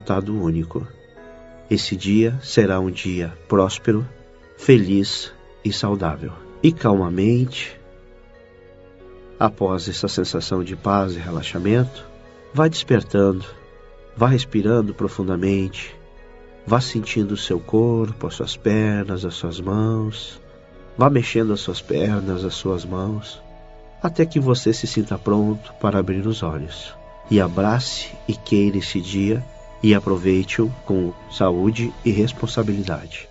resultado único. Esse dia será um dia próspero, feliz e saudável. E calmamente, após essa sensação de paz e relaxamento, vá despertando, vá respirando profundamente, vá sentindo o seu corpo, as suas pernas, as suas mãos, vá mexendo as suas pernas, as suas mãos, até que você se sinta pronto para abrir os olhos. E abrace e queira esse dia e aproveite-o com saúde e responsabilidade.